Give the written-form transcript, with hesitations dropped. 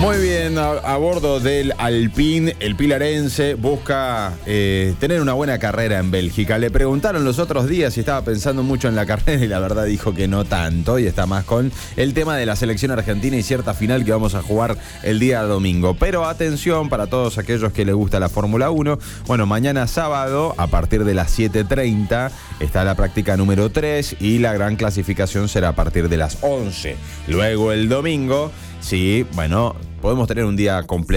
Muy bien, a bordo del Alpine, el pilarense busca tener una buena carrera en Bélgica. Le preguntaron los otros días si estaba pensando mucho en la carrera y la verdad dijo que no tanto, y está más con el tema de la selección argentina y cierta final que vamos a jugar el día domingo. Pero atención para todos aquellos que les gusta la Fórmula 1. Bueno, mañana sábado a partir de las 7:30 está la práctica número 3 y la gran clasificación será a partir de las 11. Luego el domingo, sí, bueno, podemos tener un día completo.